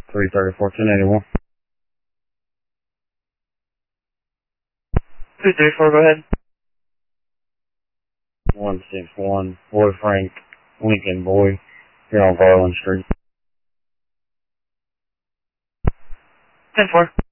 334 1081. 234, go ahead. 161 Boy Frank Lincoln Boy here on Garland Street. 10-4.